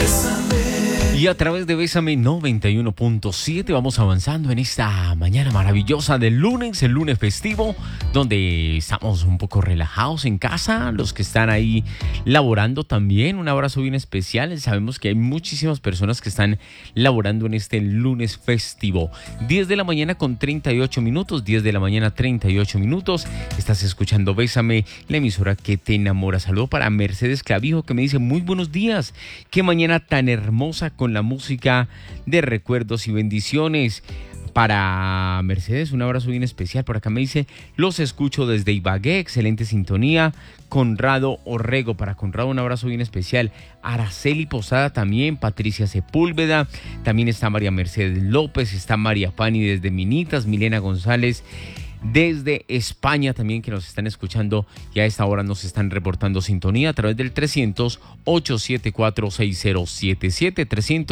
Y a través de Bésame 91.7 vamos avanzando en esta mañana maravillosa del lunes, el lunes festivo, donde estamos un poco relajados en casa, los que están ahí laborando también, un abrazo bien especial. Sabemos que hay muchísimas personas que están laborando en este lunes festivo. 10 de la mañana con 38 minutos, 10 de la mañana 38 minutos, estás escuchando Bésame, la emisora que te enamora. Saludo para Mercedes Clavijo, que me dice muy buenos días, qué mañana tan hermosa con la música de recuerdos y bendiciones. Para Mercedes, un abrazo bien especial. Por acá me dice, los escucho desde Ibagué, excelente sintonía. Conrado Orrego, para Conrado un abrazo bien especial. Araceli Posada también, Patricia Sepúlveda, también está María Mercedes López, está María Pani desde Minitas, Milena González desde España también, que nos están escuchando y a esta hora nos están reportando sintonía a través del 300-874-6077,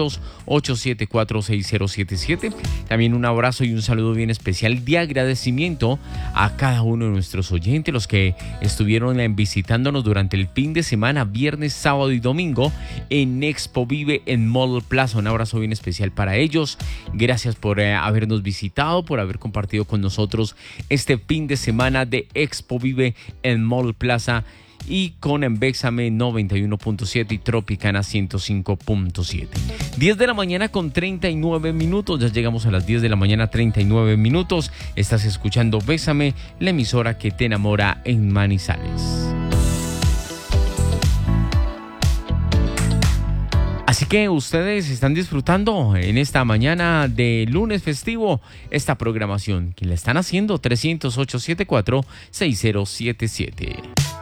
300-874-6077. También un abrazo y un saludo bien especial de agradecimiento a cada uno de nuestros oyentes, los que estuvieron visitándonos durante el fin de semana, viernes, sábado y domingo en Expo Vive en Mall Plaza. Un abrazo bien especial para ellos. Gracias por habernos visitado, por haber compartido con nosotros este fin de semana de Expo Vive en Mall Plaza y con Bésame 91.7 y Tropicana 105.7. 10 de la mañana con 39 minutos, ya llegamos a las 10 de la mañana 39 minutos. Estás escuchando Bésame, la emisora que te enamora en Manizales. Así que ustedes están disfrutando en esta mañana de lunes festivo esta programación que le están haciendo 300-874-6077.